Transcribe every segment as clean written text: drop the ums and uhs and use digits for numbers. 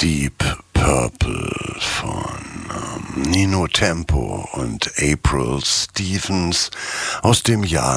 Deep Purple von Nino Tempo und April Stevens aus dem Jahr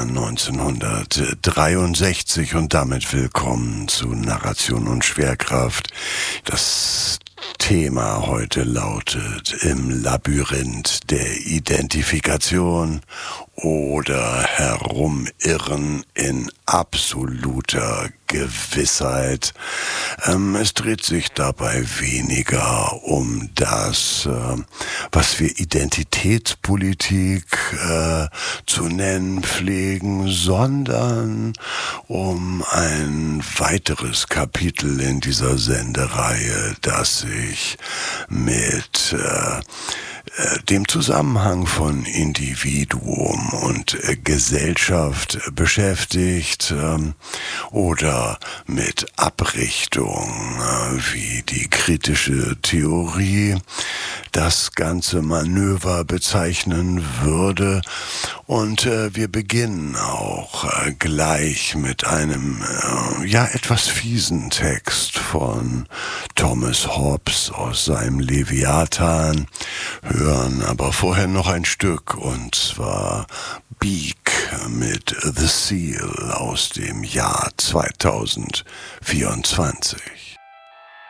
1963 und damit willkommen zu Narration und Schwerkraft. Das Thema heute lautet im Labyrinth der Identifikation oder Herumirren in absoluter Gewissheit. Es dreht sich dabei weniger um das, was wir Identitätspolitik zu nennen pflegen, sondern um ein weiteres Kapitel in dieser Sendereihe, das sich mit dem Zusammenhang von Individuum und Gesellschaft beschäftigt oder mit Abrichtung, wie die kritische Theorie das ganze Manöver bezeichnen würde. Und wir beginnen auch gleich mit einem etwas fiesen Text von Thomas Hobbes aus seinem Leviathan, hören aber vorher noch ein Stück, und zwar Beak mit The Seal aus dem Jahr 2024.